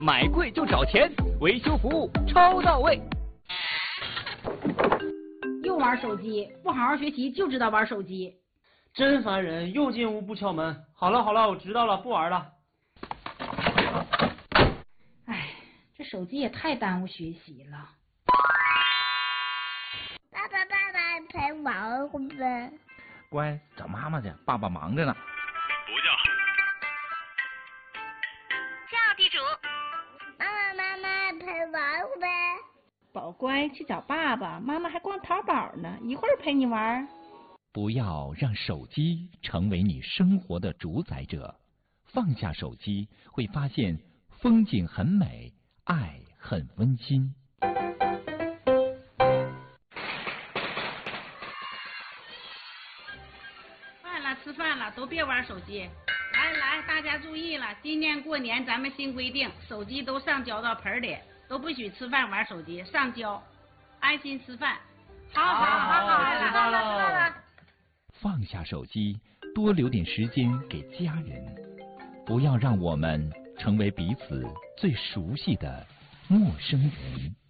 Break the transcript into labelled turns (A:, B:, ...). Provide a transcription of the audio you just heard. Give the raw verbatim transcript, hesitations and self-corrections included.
A: 买贵就找钱，维修服务超到位。
B: 又玩手机，不好好学习就知道玩手机，
C: 真烦人！又进屋不敲门。好了好了，我知道了，不玩了。
B: 哎，这手机也太耽误学习了。
D: 爸爸爸爸陪玩会呗。
E: 乖，找妈妈去，爸爸忙着呢。
F: 不叫。
D: 叫地主。妈妈妈妈陪玩会呗。
G: 宝乖，去找爸爸，妈妈还逛淘宝呢，一会儿陪你玩。
H: 不要让手机成为你生活的主宰者，放下手机，会发现风景很美，爱很温馨。
B: 饭了，吃饭了，都别玩手机。来来，大家注意了，今年过年咱们新规定，手机都上交到盆里，都不许吃饭玩手机，上交，安心吃饭。好好好好，
C: 知道了。
H: 放下手机，多留点时间给家人，不要让我们成为彼此最熟悉的陌生人。